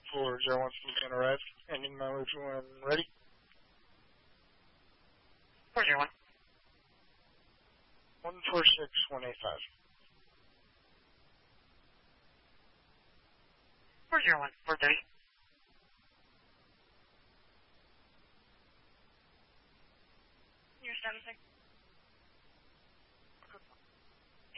401 can arrive. Ending my loop when ready. 401. 146185. 401. 430. You're 76.